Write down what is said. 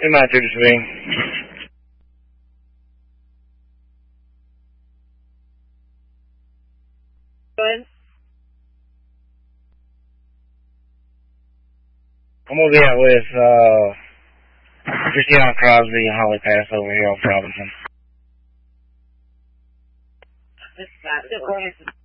Good night, 33. Good. I'm gonna be out with Christiana Crosby and Holly Pass over here off Robinson. Go ahead.